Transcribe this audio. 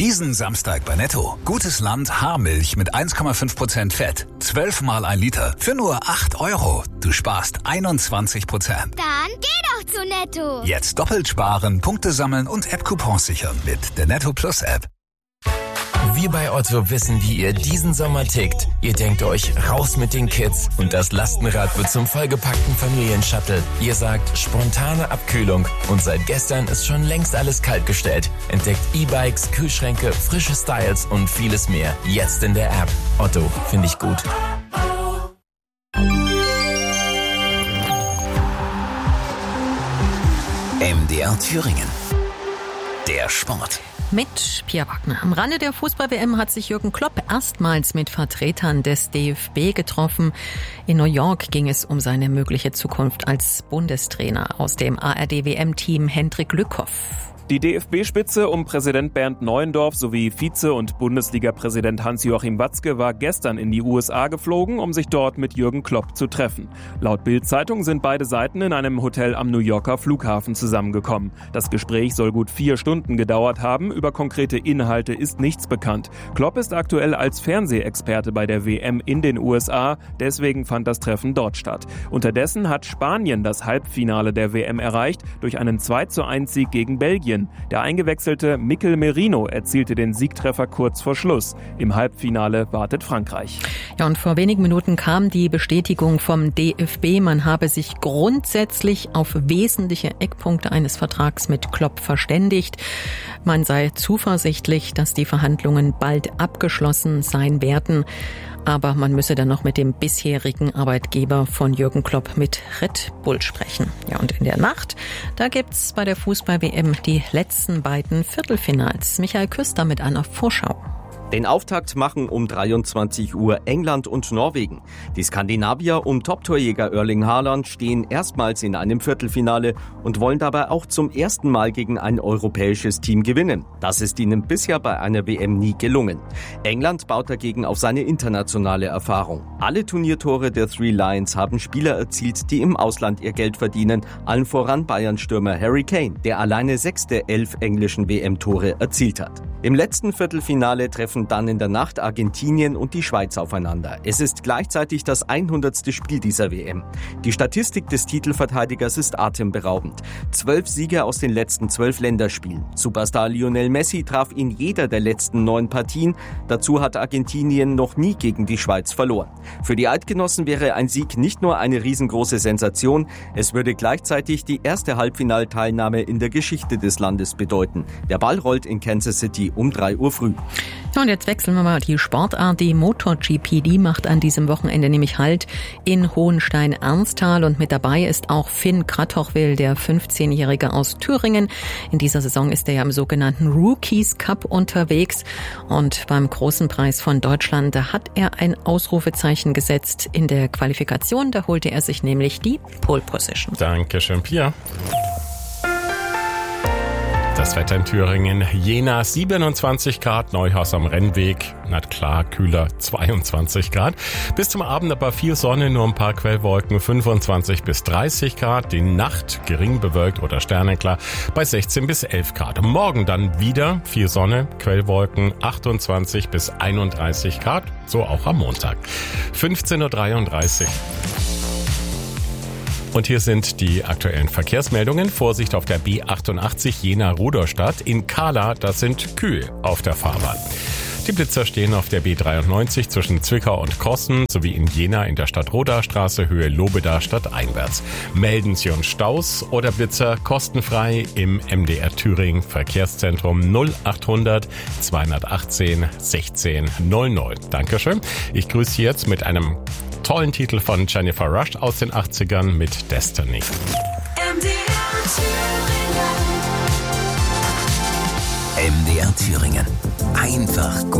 Diesen Samstag bei Netto. Gutes Land Haarmilch mit 1,5% Fett. 12 mal 1 Liter für nur 8 €. Du sparst 21%. Dann geh doch zu Netto. Jetzt doppelt sparen, Punkte sammeln und App-Coupons sichern mit der Netto Plus App. Wir bei Otto wissen, wie ihr diesen Sommer tickt. Ihr denkt euch, raus mit den Kids und das Lastenrad wird zum vollgepackten Familienshuttle. Ihr sagt, spontane Abkühlung und seit gestern ist schon längst alles kaltgestellt. Entdeckt E-Bikes, Kühlschränke, frische Styles und vieles mehr. Jetzt in der App. Otto, finde ich gut. MDR Thüringen. Der Sport. Mit Pia Wagner. Am Rande der Fußball-WM hat sich Jürgen Klopp erstmals mit Vertretern des DFB getroffen. In New York ging es um seine mögliche Zukunft als Bundestrainer. Aus dem ARD-WM-Team Hendrik Lückhoff. Die DFB-Spitze um Präsident Bernd Neuendorf sowie Vize- und Bundesliga-Präsident Hans-Joachim Watzke war gestern in die USA geflogen, um sich dort mit Jürgen Klopp zu treffen. Laut Bild-Zeitung sind beide Seiten in einem Hotel am New Yorker Flughafen zusammengekommen. Das Gespräch soll gut 4 Stunden gedauert haben. Über konkrete Inhalte ist nichts bekannt. Klopp ist aktuell als Fernsehexperte bei der WM in den USA. Deswegen fand das Treffen dort statt. Unterdessen hat Spanien das Halbfinale der WM erreicht durch einen 2:1-Sieg gegen Belgien. Der eingewechselte Mikel Merino erzielte den Siegtreffer kurz vor Schluss. Im Halbfinale wartet Frankreich. Ja, und vor wenigen Minuten kam die Bestätigung vom DFB, man habe sich grundsätzlich auf wesentliche Eckpunkte eines Vertrags mit Klopp verständigt. Man sei zuversichtlich, dass die Verhandlungen bald abgeschlossen sein werden. Aber man müsse dann noch mit dem bisherigen Arbeitgeber von Jürgen Klopp mit Red Bull sprechen. Ja, und in der Nacht, da gibt's bei der Fußball-WM die letzten beiden Viertelfinals. Michael Küster mit einer Vorschau. Den Auftakt machen um 23 Uhr England und Norwegen. Die Skandinavier um Top-Torjäger Erling Haaland stehen erstmals in einem Viertelfinale und wollen dabei auch zum ersten Mal gegen ein europäisches Team gewinnen. Das ist ihnen bisher bei einer WM nie gelungen. England baut dagegen auf seine internationale Erfahrung. Alle Turniertore der Three Lions haben Spieler erzielt, die im Ausland ihr Geld verdienen, allen voran Bayern-Stürmer Harry Kane, der alleine 6 der 11 englischen WM-Tore erzielt hat. Im letzten Viertelfinale treffen dann in der Nacht Argentinien und die Schweiz aufeinander. Es ist gleichzeitig das 100. Spiel dieser WM. Die Statistik des Titelverteidigers ist atemberaubend. 12 Siege aus den letzten 12 Länderspielen. Superstar Lionel Messi traf in jeder der letzten 9 Partien. Dazu hat Argentinien noch nie gegen die Schweiz verloren. Für die Eidgenossen wäre ein Sieg nicht nur eine riesengroße Sensation, es würde gleichzeitig die erste Halbfinalteilnahme in der Geschichte des Landes bedeuten. Der Ball rollt in Kansas City um 3 Uhr früh. Ja, und jetzt wechseln wir mal die Sportart. Die MotoGP, die macht an diesem Wochenende nämlich Halt in Hohenstein-Ernsthal. Und mit dabei ist auch Finn Kratochwil, der 15-Jährige aus Thüringen. In dieser Saison ist er ja im sogenannten Rookies Cup unterwegs. Und beim Großen Preis von Deutschland, da hat er ein Ausrufezeichen gesetzt in der Qualifikation. Da holte er sich nämlich die Pole Position. Dankeschön, Pia. Das Wetter in Thüringen, Jena 27 Grad, Neuhaus am Rennweg, na klar, kühler 22 Grad. Bis zum Abend aber viel Sonne, nur ein paar Quellwolken, 25 bis 30 Grad. Die Nacht gering bewölkt oder sternenklar bei 16 bis 11 Grad. Morgen dann wieder viel Sonne, Quellwolken, 28 bis 31 Grad, so auch am Montag. 15:33 Uhr. Und hier sind die aktuellen Verkehrsmeldungen. Vorsicht auf der B88 Jena-Rudolstadt. In Kahla, das sind Kühe auf der Fahrbahn. Die Blitzer stehen auf der B93 zwischen Zwickau und Krossen sowie in Jena in der Stadt-Roda-Straße Höhe Lobeda stadteinwärts. Melden Sie uns Staus oder Blitzer kostenfrei im MDR Thüringen Verkehrszentrum 0800 218 16 00. Dankeschön. Ich grüße Sie jetzt mit einem tollen Titel von Jennifer Rush aus den 80ern mit Destiny. MDR Thüringen. Einfach gut.